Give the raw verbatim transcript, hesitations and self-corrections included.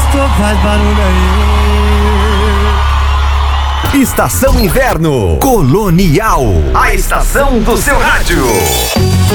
gostou, faz barulho aí. Estação Inverno Colonial, a estação do seu rádio.